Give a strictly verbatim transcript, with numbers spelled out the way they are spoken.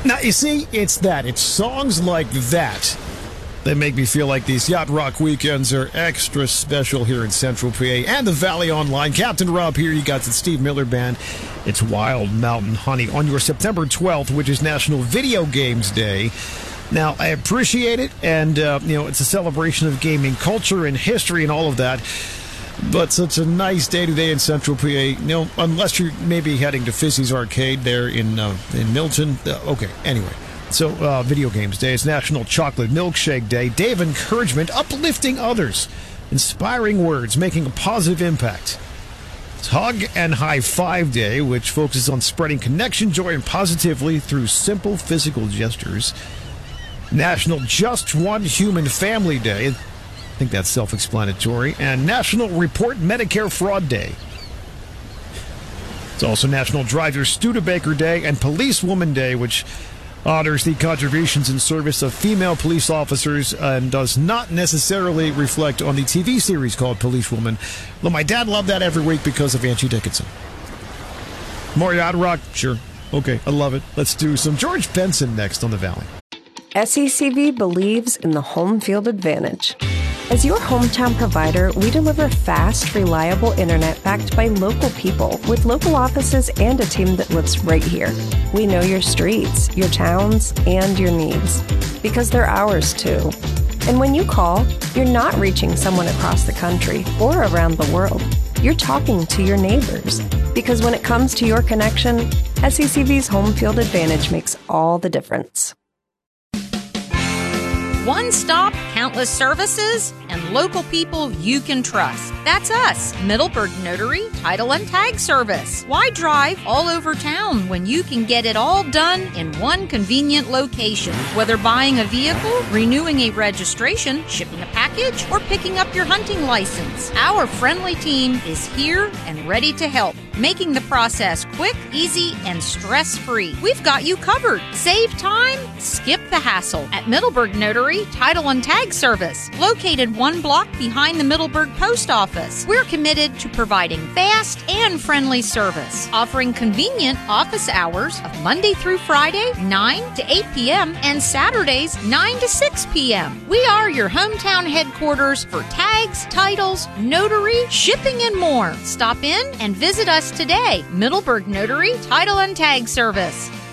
Now, you see, it's that. It's songs like that that make me feel like these Yacht Rock weekends are extra special here in Central P A and the Valley Online. Captain Rob here. You got the Steve Miller Band. It's Wild Mountain Honey on your September twelfth, which is National Video Games Day. Now, I appreciate it, and, uh, you know, it's a celebration of gaming culture and history and all of that. But such a nice day today in Central P A. You know, unless you're maybe heading to Fissy's Arcade there in uh, in Milton. Uh, okay, anyway. So, uh, Video Games Day. It's National Chocolate Milkshake Day. Day of encouragement, uplifting others. Inspiring words, making a positive impact. It's Hug and High Five Day, which focuses on spreading connection, joy, and positively through simple physical gestures. National Just One Human Family Day. I think that's self-explanatory. And National Report Medicare Fraud Day. It's also National Drive Your Studebaker Day and Policewoman Day, which honors the contributions in service of female police officers and does not necessarily reflect on the T V series called Policewoman. Well, my dad loved that every week because of Angie Dickinson. More Yacht Rock? Sure. Okay, I love it. Let's do some George Benson next on The Valley. S E C V believes in the home field advantage. As your hometown provider, we deliver fast, reliable internet backed by local people with local offices and a team that lives right here. We know your streets, your towns, and your needs because they're ours too. And when you call, you're not reaching someone across the country or around the world. You're talking to your neighbors because when it comes to your connection, S E C V's home field advantage makes all the difference. One stop, countless services, and local people you can trust. That's us, Middleburg Notary, Title and Tag Service. Why drive all over town when you can get it all done in one convenient location? Whether buying a vehicle, renewing a registration, shipping a package, or picking up your hunting license, our friendly team is here and ready to help, making the process quick, easy, and stress-free. We've got you covered. Save time, skip the hassle at Middleburg Notary, Title and Tag Service, located one block behind the Middleburg Post Office. We're committed to providing fast and friendly service, offering convenient office hours of Monday through Friday, nine to eight p.m., and Saturdays, nine to six p.m. We are your hometown headquarters for tags, titles, notary, shipping, and more. Stop in and visit us today. Middleburg Notary, Title and Tag Service.